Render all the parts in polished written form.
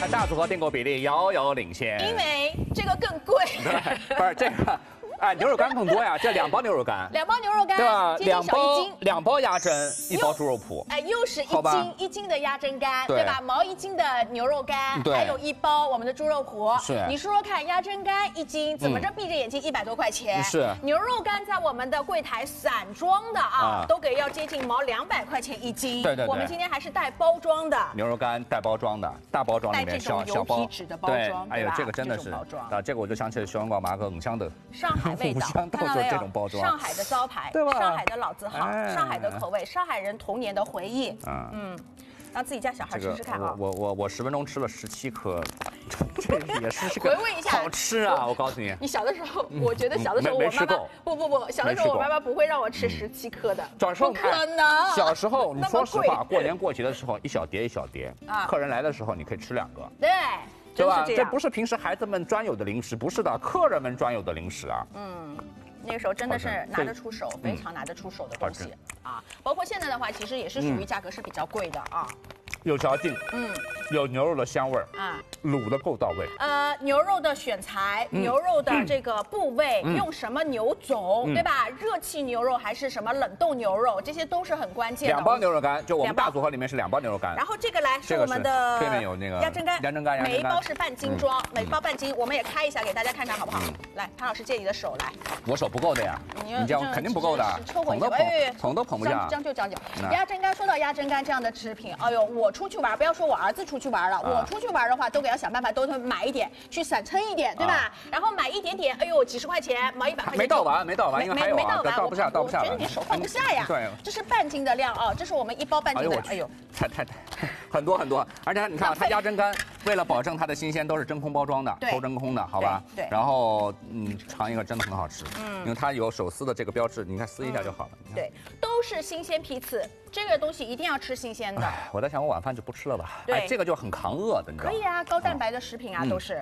看大组合订购比例遥遥领先， 因为这个更贵。 对，不是这个。哎，牛肉干更多呀，这2包牛肉干 ，2包牛肉干， 对吧？ 接近小1斤 ，2包鸭胗，1包猪肉脯， 哎，又是1斤的鸭胗干，对吧？毛1斤的牛肉干，还有1包我们的猪肉脯。 是， 你说说看，鸭胗干1斤，怎么着闭着眼睛100多块钱？ 是， 牛肉干在我们的柜台散装的啊，都给要接近毛200块钱1斤。 对， 我们今天还是带包装的牛肉干，带包装的，大包装里面小包， 油皮纸的包装， 哎呦，这个真的是啊，这个我就想起了小阳光马克五香的上海味道。 就是这种包装， 上海的招牌，对吧？上海的老字号，上海的口味，上海人童年的回忆。让自己家小孩试试看啊！ 我10分钟吃了17颗，这也是回味一下， 好吃啊！我告诉你， 你小的时候，我觉得小的时候我妈妈不，小的时候我妈妈不会让我吃17颗的，不可能。 小时候你说实话，过年过节的时候一小碟一小碟，客人来的时候你可以吃2个，对吧？这不是平时孩子们专有的零食，不是的，客人们专有的零食啊。 那个时候真的是拿得出手，非常拿得出手的东西啊。包括现在的话，其实也是属于价格是比较贵的啊。 有嚼劲，有牛肉的香味儿啊，卤的够到位。 牛肉的选材，牛肉的这个部位，用什么牛种，对吧？热气牛肉还是什么冷冻牛肉，这些都是很关键的。 2包牛肉干，就我们大组合里面是2包牛肉干。 然后这个来是我们的对面有那个鸭胗干，每一包是半斤装，每包半斤，我们也开一下给大家看看好不好？来，潘老师借你的手来。 我手不够的呀，你这样肯定不够的，捧都捧不下。 将就将就。鸭胗干，说到鸭胗干这样的食品，哎呦，我出去玩，不要说我儿子出去玩了，我出去玩的话，都给要想办法，都买一点，去散撑一点，对吧？然后买一点点，哎呦，几十块钱，毛100块钱。 没到完，因为还有啊，倒不下。 我觉得你手放不下呀。 对， 这是半斤的量啊，这是我们1包半斤的。 哎呦，太很多，而且你看它鸭胗干，为了保证它的新鲜，都是真空包装的，抽真空的，好吧？对。然后尝一个真的很好吃，因为它有手撕的这个标志，你看撕一下就好了。 对，都是新鲜批次，这个东西一定要吃新鲜的。 我在想，我晚饭就不吃了吧？对，这个就很扛饿的，你知道吗？ 可以啊，高蛋白的食品啊，都是。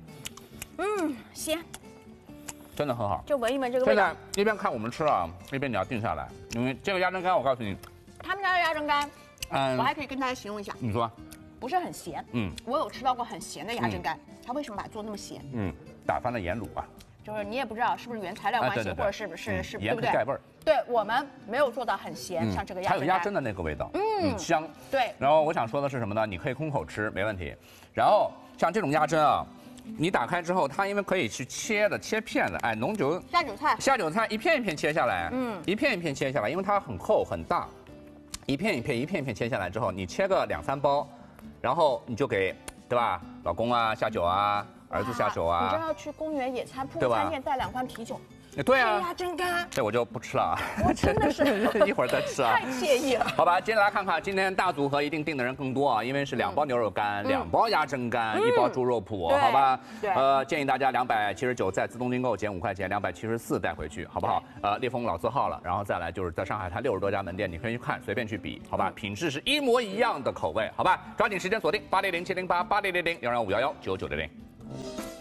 鲜， 真的很好。 就闻一闻这个味道。 现在一边看我们吃啊，一边你要定下来，因为这个鸭胗干，我告诉你， 他们家的鸭胗干，我还可以跟大家形容一下。 你说， 不是很咸。我有吃到过很咸的鸭胗干，它为什么把它做那么咸？ 打翻了盐卤啊。 就是你也不知道是不是原材料关系，或者是不是对不对？ 盖味儿。 对我们没有做到很咸，像这个鸭胗干。 还有鸭胗的那个味道，香。 对。 然后我想说的是什么呢？你可以空口吃没问题。然后像这种鸭胗啊，你打开之后，它因为可以去切片的，哎，浓酒下酒菜一片一片切下来，一片一片切下来，因为它很厚很大，一片一片切下来之后，你切个2、3包，然后你就给，对吧？老公啊下酒啊，儿子下酒啊。 你知道要去公园野餐铺餐店带2罐啤酒。 对啊， 鸭胗干， 这我就不吃了啊！ 我真的是一会儿再吃啊， 太惬意了。 好吧，今天来看看，今天大组合一定订的人更多啊，因为是2包牛肉干、2包鸭胗干、1包猪肉脯，好吧？建议大家279再自动订购减5块钱，274带回去，好不好？烈风老字号了，然后再来就是在上海滩60多家门店，你可以去看，随便去比，好吧？品质是一模一样的口味，好吧？抓紧时间锁定8007088000，0255119900。